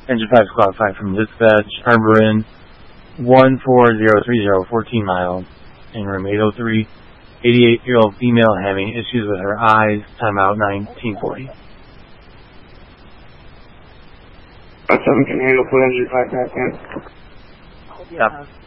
Engine 5 Squad 5 from dispatch. Harbor in 14030, 14 miles. In room 803. 88-year-old female having issues with her eyes. Timeout 1940. 7 can handle for engine 5 back in. Yep.